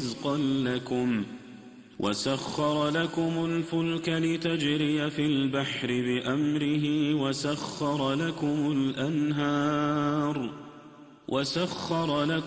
رزقا لكم وسخر لكم الفلك لتجري في البحر بأمره وسخر لكم